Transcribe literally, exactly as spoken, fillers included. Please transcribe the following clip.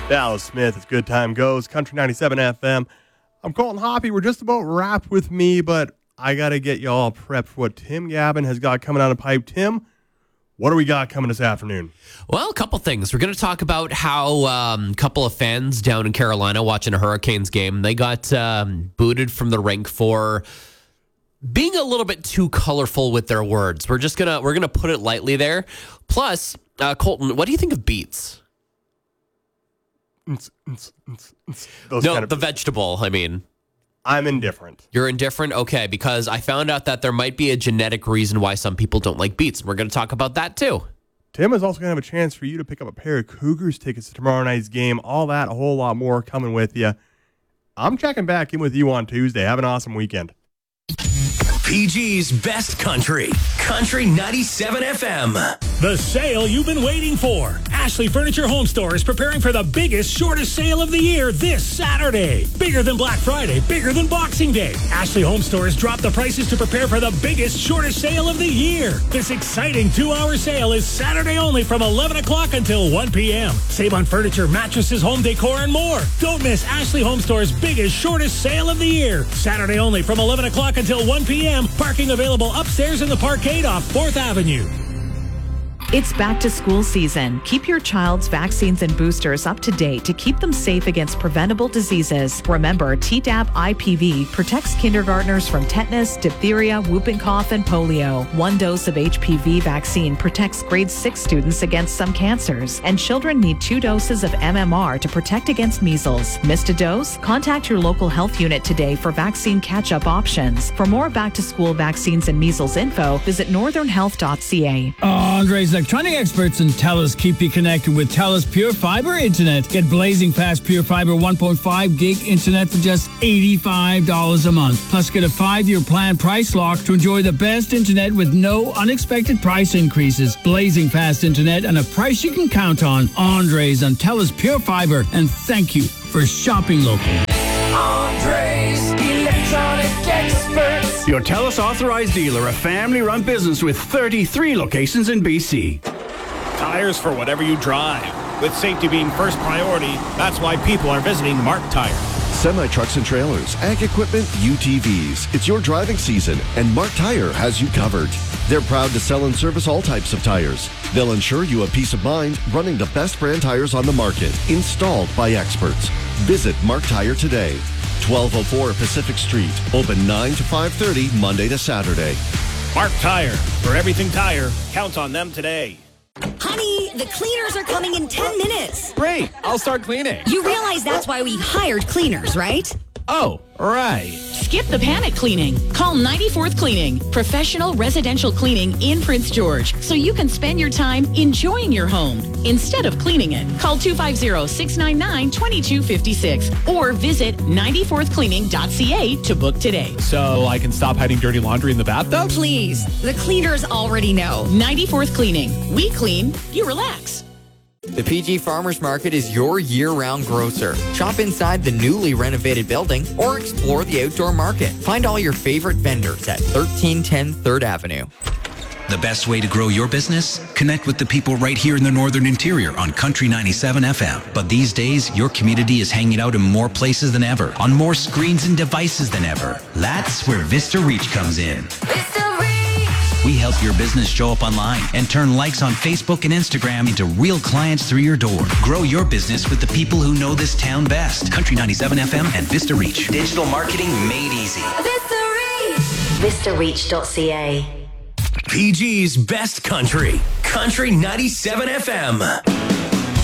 Dallas Smith, as good time goes. Country ninety-seven F M. I'm Colton Hoppy. We're just about wrapped with me, but I got to get y'all prepped for what Tim Gavin has got coming down the pipe. Tim, what do we got coming this afternoon? Well, a couple things. We're going to talk about how um, a couple of fans down in Carolina watching a Hurricanes game, they got um, booted from the rink for being a little bit too colorful with their words. We're just gonna we're gonna put it lightly there. Plus, uh, Colton, what do you think of beets? Those no, kind of, the vegetable. I mean, I'm indifferent. You're indifferent? Okay, because I found out that there might be a genetic reason why some people don't like beets. We're going to talk about that too. Tim is also going to have a chance for you to pick up a pair of Cougars tickets to tomorrow night's game. All that, a whole lot more coming with you. I'm checking back in with you on Tuesday. Have an awesome weekend. P G's Best Country, Country ninety-seven F M. The sale you've been waiting for. Ashley Furniture Home Store is preparing for the biggest, shortest sale of the year this Saturday. Bigger than Black Friday, bigger than Boxing Day. Ashley Home Store has dropped the prices to prepare for the biggest, shortest sale of the year. This exciting two-hour sale is Saturday only from eleven o'clock until one p.m. Save on furniture, mattresses, home decor, and more. Don't miss Ashley Home Store's biggest, shortest sale of the year. Saturday only from eleven o'clock until one p.m. Parking available upstairs in the parkade off fourth Avenue. It's back to school season. Keep your child's vaccines and boosters up to date to keep them safe against preventable diseases. Remember, Tdap I P V protects kindergartners from tetanus, diphtheria, whooping cough, and polio. One dose of H P V vaccine protects grade six students against some cancers, and children need two doses of M M R to protect against measles. Missed a dose? Contact your local health unit today for vaccine catch-up options. For more back-to-school vaccines and measles info, visit northern health dot c a. Andre's Electronic experts in TELUS keep you connected with TELUS Pure Fiber Internet. Get blazing fast Pure Fiber one point five gig internet for just eighty-five dollars a month. Plus, get a five-year plan price lock to enjoy the best internet with no unexpected price increases. Blazing fast internet and a price you can count on. Andres on TELUS Pure Fiber. And thank you for shopping local. Andres Electronic Experts. Your TELUS authorized dealer, a family-run business with thirty-three locations in B C. Tires for whatever you drive. With safety being first priority, that's why people are visiting Mark Tire. Semi-trucks and trailers, ag equipment, U T Vs. It's your driving season, and Mark Tire has you covered. They're proud to sell and service all types of tires. They'll ensure you have peace of mind running the best brand tires on the market, installed by experts. Visit Mark Tire today. twelve oh four Pacific Street. Open nine to five thirty, Monday to Saturday. Mark Tire. For everything tire, count on them today. Honey, the cleaners are coming in ten minutes. Great. I'll start cleaning. You realize that's why we hired cleaners, right? Oh, right. Skip the panic cleaning. Call ninety-fourth Cleaning, professional residential cleaning in Prince George, so you can spend your time enjoying your home instead of cleaning it. Call two five zero, six nine nine, two two five six or visit ninety-fourth cleaning dot c a to book today. So I can stop hiding dirty laundry in the bathtub? Please. The cleaners already know. ninety-fourth Cleaning. We clean, you relax. The P G Farmers Market is your year-round grocer. Shop inside the newly renovated building or explore the outdoor market. Find all your favorite vendors at thirteen ten third Avenue. The best way to grow your business? Connect with the people right here in the Northern Interior on Country ninety-seven F M. But these days, your community is hanging out in more places than ever, on more screens and devices than ever. That's where Vista Reach comes in. Vista Reach. We help your business show up online and turn likes on Facebook and Instagram into real clients through your door. Grow your business with the people who know this town best. Country ninety-seven F M and Vista Reach. Digital marketing made easy. Vista Reach. vista reach dot c a. P G's Best Country, Country ninety-seven F M.